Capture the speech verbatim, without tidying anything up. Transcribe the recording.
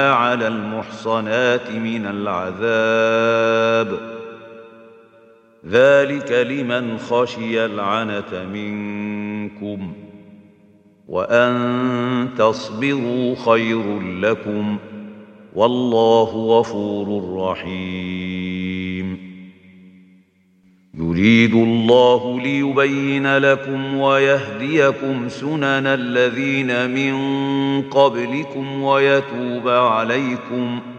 على المحصنات من العذاب ذلك لمن خشي العنة منكم وأن تصبروا خير لكم والله غفور رحيم يريد الله ليبين لكم ويهديكم سنن الذين من قبلكم ويتوب عليكم